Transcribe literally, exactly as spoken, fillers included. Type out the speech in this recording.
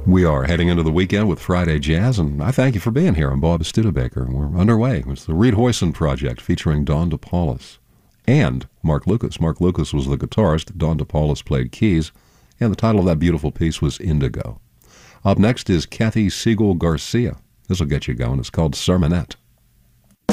We are heading into the weekend with Friday Jazz, and I thank you for being here. I'm Bob Studebaker. We're underway. It's the Reed Hoyson Project featuring Don DePaulis and Mark Lucas. Mark Lucas was the guitarist. Don DePaulis played keys, and the title of that beautiful piece was Indigo. Up next is Kathy Siegel Garcia. This will get you going. It's called Sermonette.